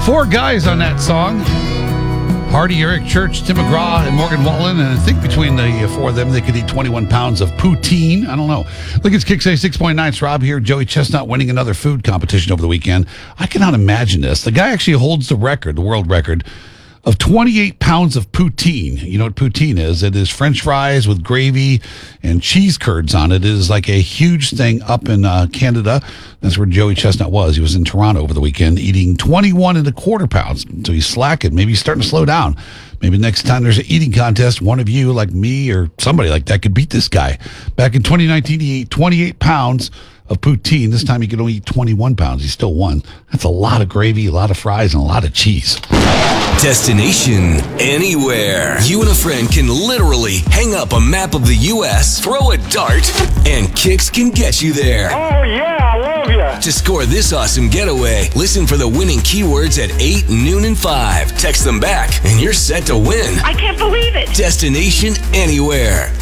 Four guys on that song. Hardy, Eric Church, Tim McGraw, and Morgan Wallen. And I think between the four of them, they could eat 21 pounds of poutine. I don't know. Look, it's Kicks A 6.9. It's Rob here. Joey Chestnut winning another food competition over the weekend. I cannot imagine this. The guy actually holds the record, the world record, of 28 pounds of poutine. You know what poutine is? It is French fries with gravy and cheese curds on it. It is like a huge thing up in Canada. That's where Joey Chestnut was. He was in Toronto over the weekend eating 21 and a quarter pounds. So he's slacking. Maybe he's starting to slow down. Maybe next time there's an eating contest, one of you like me or somebody like that could beat this guy. Back in 2019, he ate 28 pounds of poutine. This time he could only eat 21 pounds. He still won. That's a lot of gravy, a lot of fries, and a lot of cheese. Destination anywhere. You and a friend can literally hang up a map of the U.S., throw a dart, and Kicks can get you there. Oh, yeah, I love you. To score this awesome getaway, listen for the winning keywords at 8, noon, and 5. Text them back, and you're set to win. I can't believe it. Destination anywhere.